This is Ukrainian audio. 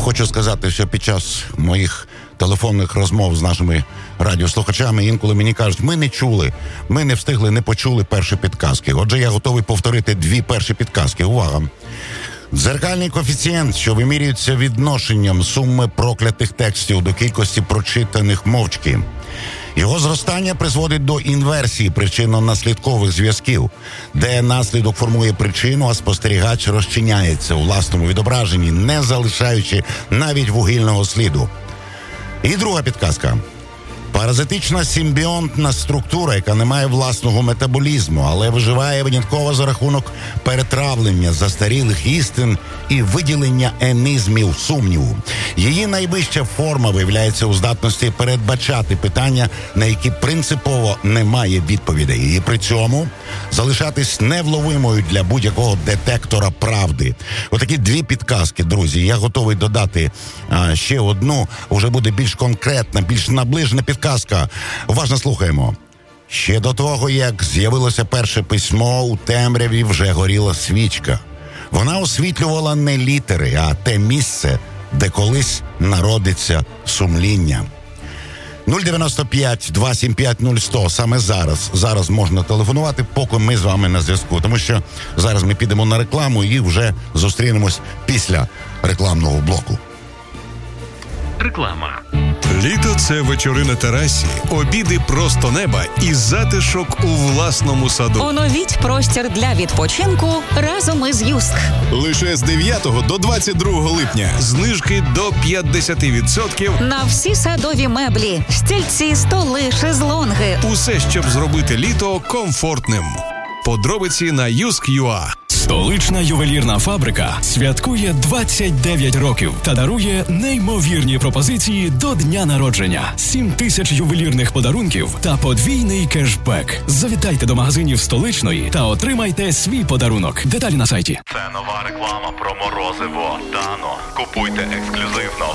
хочу сказати, що під час моїх телефонних розмов з нашими радіослухачами інколи мені кажуть, ми не чули, ми не встигли, не почули перші підказки. Отже, я готовий повторити 2 перші підказки. Увага! Дзеркальний коефіцієнт, що вимірюється відношенням суми проклятих текстів до кількості прочитаних мовчки. Його зростання призводить до інверсії причинно-наслідкових зв'язків, де наслідок формує причину, а спостерігач розчиняється у власному відображенні, не залишаючи навіть вугільного сліду. І друга підказка. Паразитична симбіонтна структура, яка не має власного метаболізму, але виживає винятково за рахунок перетравлення застарілих істин і виділення енізмів сумніву. Її найвища форма виявляється у здатності передбачати питання, на які принципово немає відповідей, і при цьому залишатись невловимою для будь-якого детектора правди. Отакі 2 підказки, друзі. Я готовий додати ще одну, вже буде більш конкретна, більш наближена підказка. Уважно слухаємо. Ще до того, як з'явилося перше письмо, у темряві вже горіла свічка. Вона освітлювала не літери, а те місце, де колись народиться сумління. 095-275-0100. Саме зараз можна телефонувати, поки ми з вами на зв'язку. Тому що зараз ми підемо на рекламу і вже зустрінемось після рекламного блоку. Реклама. Літо – це вечори на терасі, обіди просто неба і затишок у власному саду. Оновіть простір для відпочинку разом із Юск. Лише з 9 до 22 липня. Знижки до 50% На всі садові меблі, стільці, столи, шезлонги. Усе, щоб зробити літо комфортним. Подробиці на Юск.ua. Столична ювелірна фабрика святкує 29 років та дарує неймовірні пропозиції до дня народження. 7 тисяч ювелірних подарунків та подвійний кешбек. Завітайте до магазинів Столичної та отримайте свій подарунок. Деталі на сайті. Це нова реклама про морозиво Дано. Купуйте ексклюзивно